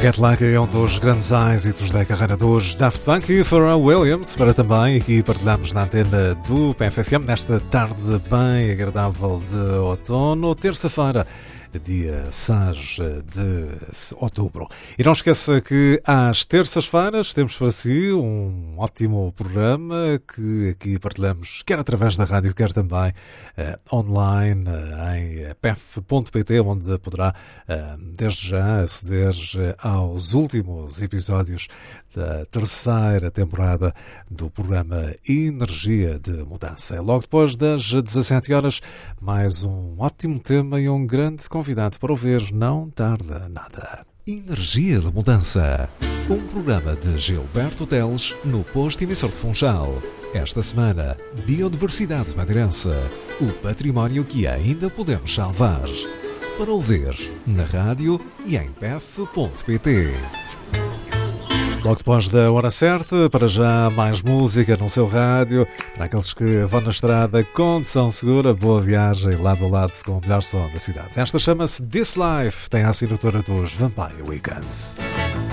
Get Lucky é um dos grandes êxitos da carreira dos Daft Punk e Pharrell Williams, para também aqui partilhamos na antena do PFFM nesta tarde bem agradável de outono, terça-feira, dia 6 de outubro. E não esqueça que às terças-feiras temos para si um ótimo programa que aqui partilhamos, quer através da rádio, quer também online em pef.pt, onde poderá desde já aceder aos últimos episódios da terceira temporada do programa Energia de Mudança. Logo depois das 17 horas, mais um ótimo tema e um grande convidado para ouvir, não tarda nada. Energia de Mudança, um programa de Gilberto Teles no posto emissor de Funchal. Esta semana, Biodiversidade Madeirense, o património que ainda podemos salvar. Para ouvir na rádio e em pef.pt. Logo depois da hora certa, para já mais música no seu rádio, para aqueles que vão na estrada, condução segura, boa viagem, lado a lado com o melhor som da cidade. Esta chama-se This Life, tem a assinatura dos Vampire Weekend.